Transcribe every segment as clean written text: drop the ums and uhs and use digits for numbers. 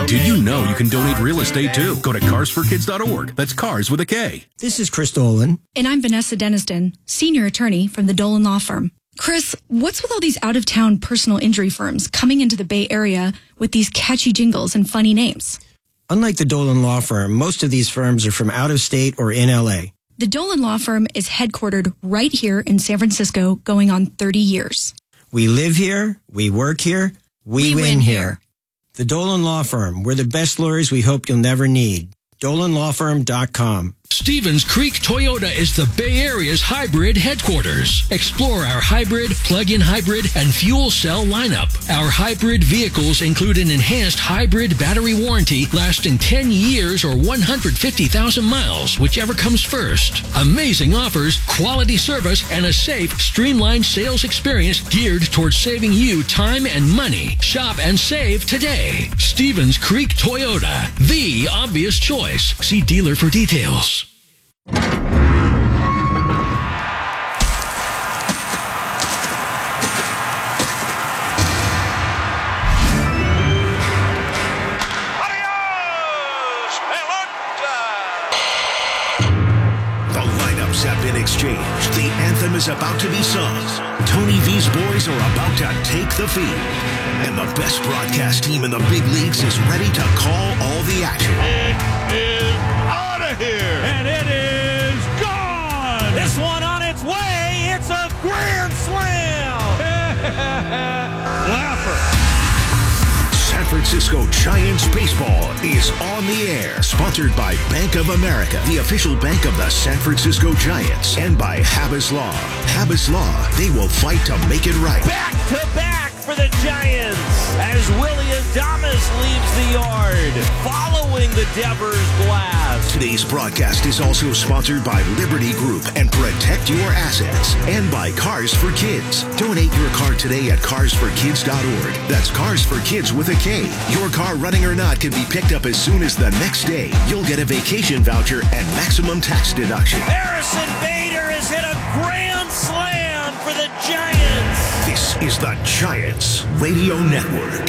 Did you know you can donate real estate too? Go to carsforkids.org. That's cars with a K. This is Chris Dolan. And I'm Vanessa Deniston, senior attorney from the Dolan Law Firm. Chris, what's with all these out-of-town personal injury firms coming into the Bay Area with these catchy jingles and funny names? Unlike the Dolan Law Firm, most of these firms are from out of state or in L.A. The Dolan Law Firm is headquartered right here in San Francisco, going on 30 years. We live here, we work here, we win here. The Dolan Law Firm. We're the best lawyers we hope you'll never need. DolanLawFirm.com. Stevens Creek Toyota is the Bay Area's hybrid headquarters. Explore our hybrid, plug-in hybrid, and fuel cell lineup. Our hybrid vehicles include an enhanced hybrid battery warranty lasting 10 years or 150,000 miles, whichever comes first. Amazing offers, quality service, and a safe, streamlined sales experience geared towards saving you time and money. Shop and save today. Stevens Creek Toyota, the obvious choice. See dealer for details. Have been exchanged. The anthem is about to be sung. Tony V's boys are about to take the field. And the best broadcast team in the big leagues is ready to call all the action. It is out of here. And it is gone. This one on its way. It's a grand slam. Laugher. San Francisco Giants baseball is on the air. Sponsored by Bank of America, the official bank of the San Francisco Giants, and by Habas Law. Habas Law, they will fight to make it right. Back to back for the Giants as Willie Adames leaves the yard following the Devers blast. Today's broadcast is also sponsored by Liberty Group and Protect Your Assets, and by Cars for Kids. Donate your car today at carsforkids.org. That's Cars for Kids with a K. Your car, running or not, can be picked up as soon as the next day. You'll get a vacation voucher and maximum tax deduction. Harrison Bader has hit a grand slam for the Giants. This is the Giants Radio Network.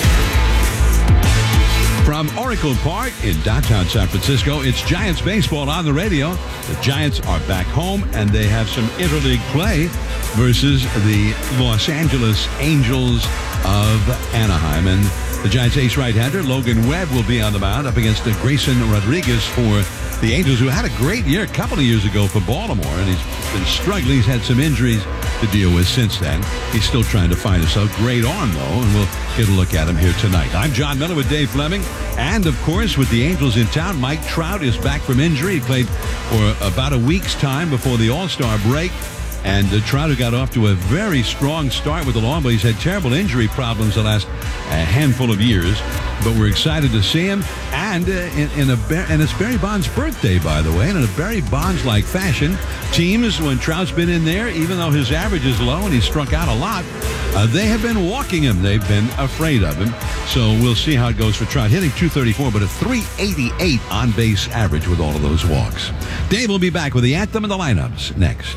From Oracle Park in downtown San Francisco, it's Giants baseball on the radio. The Giants are back home, and they have some interleague play versus the Los Angeles Angels of Anaheim. And the Giants ace right-hander Logan Webb will be on the mound up against Grayson Rodriguez for the Angels, who had a great year a couple of years ago for Baltimore, and he's been struggling. He's had some injuries to deal with since then. He's still trying to find himself. Great arm, though, and we'll get a look at him here tonight. I'm John Miller with Dave Fleming, and, of course, with the Angels in town, Mike Trout is back from injury. He played for about a week's time before the All-Star break. And Trout got off to a very strong start with the lawn, but he's had terrible injury problems the last handful of years. But we're excited to see him. And and it's Barry Bonds' birthday, by the way. And in a Barry Bonds-like fashion, teams, when Trout's been in there, even though his average is low and he's struck out a lot, they have been walking him. They've been afraid of him. So we'll see how it goes for Trout. Hitting .234, but a .388 on-base average with all of those walks. Dave will be back with the anthem and the lineups next.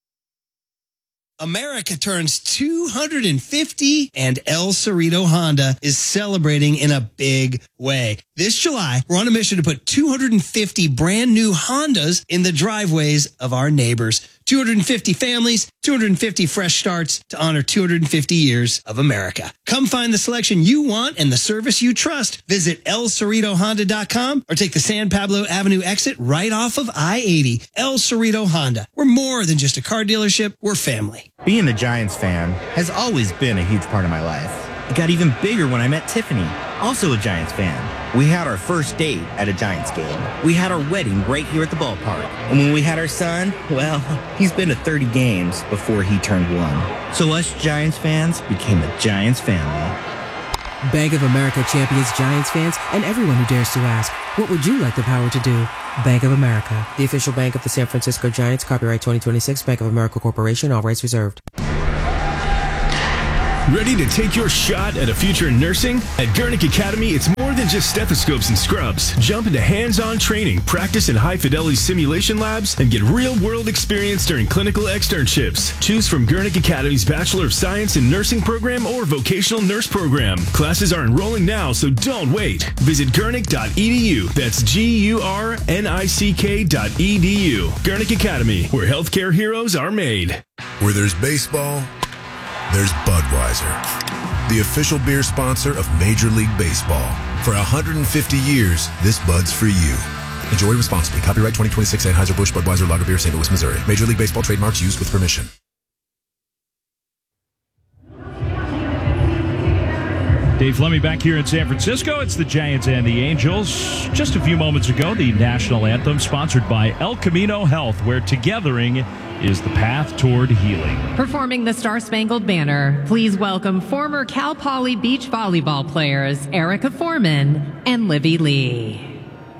America turns 250, and El Cerrito Honda is celebrating in a big way. This July, we're on a mission to put 250 brand new Hondas in the driveways of our neighbors. 250 families, 250 fresh starts to honor 250 years of America. Come find the selection you want and the service you trust. Visit ElCerritoHonda.com or take the San Pablo Avenue exit right off of I-80. El Cerrito Honda. We're more than just a car dealership. We're family. Being a Giants fan has always been a huge part of my life. It got even bigger when I met Tiffany, also a Giants fan. We had our first date at a Giants game. We had our wedding right here at the ballpark. And when we had our son, well, he's been to 30 games before he turned 1. So us Giants fans became a Giants family. Bank of America champions Giants fans and everyone who dares to ask, what would you like the power to do? Bank of America, the official bank of the San Francisco Giants. Copyright 2026, Bank of America Corporation, all rights reserved. Ready to take your shot at a future in nursing? At Gurnick Academy, it's more than just stethoscopes and scrubs. Jump into hands-on training, practice in high-fidelity simulation labs, and get real-world experience during clinical externships. Choose from Gurnick Academy's Bachelor of Science in Nursing program or vocational nurse program. Classes are enrolling now, so don't wait. Visit gurnick.edu. That's GURNICK.edu. Gurnick Academy, where healthcare heroes are made. Where there's baseball, there's Budweiser, the official beer sponsor of Major League Baseball. For 150 years, this Bud's for you. Enjoy responsibly. Copyright 2026 Anheuser-Busch Budweiser Lager Beer, St. Louis, Missouri. Major League Baseball trademarks used with permission. Dave Fleming back here in San Francisco. It's the Giants and the Angels. Just a few moments ago, the national anthem sponsored by El Camino Health, where togethering is the path toward healing. Performing the Star-Spangled Banner, please welcome former Cal Poly beach volleyball players Erica Foreman and Livy Lee.